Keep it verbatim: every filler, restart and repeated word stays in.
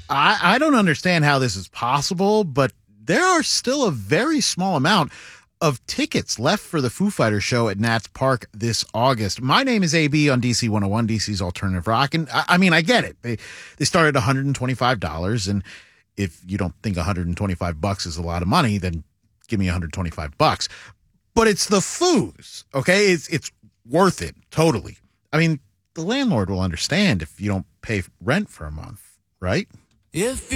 I, I don't understand how this is possible, but there are still a very small amount of tickets left for the Foo Fighters show at Nats Park this August. My name is A B on D C one oh one, D C's Alternative Rock. And I, I mean, I get it. They they start at one hundred twenty-five dollars. And if you don't think one hundred twenty-five bucks is a lot of money, then give me one hundred twenty-five bucks. But it's the Foos, okay? It's, it's worth it, totally. I mean, the landlord will understand if you don't pay rent for a month, right? If